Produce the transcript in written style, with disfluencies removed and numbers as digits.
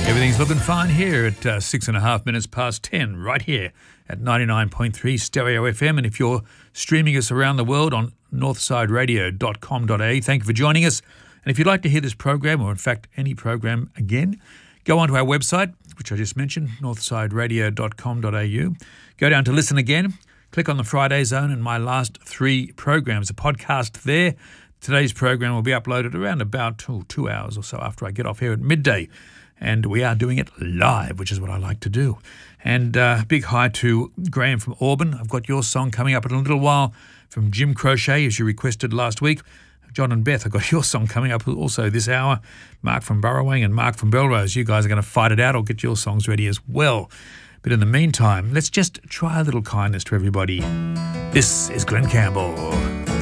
Everything's looking fine here at 6.5 minutes past 10, right here at 99.3 Stereo FM. And if you're streaming us around the world on northsideradio.com.au, thank you for joining us. And if you'd like to hear this program, or in fact any program again, go onto our website, which I just mentioned, northsideradio.com.au. Go down to listen again, click on the Friday Zone and my last 3 programs, a podcast there. Today's program will be uploaded around about 2 hours or so after I get off here at midday. And we are doing it live, which is what I like to do. And big hi to Graham from Auburn. I've got your song coming up in a little while from Jim Crochet, as you requested last week. John and Beth, I've got your song coming up also this hour. Mark from Burrowang and Mark from Belrose. You guys are going to fight it out. I'll get your songs ready as well. But in the meantime, let's just try a little kindness to everybody. This is Glenn Campbell.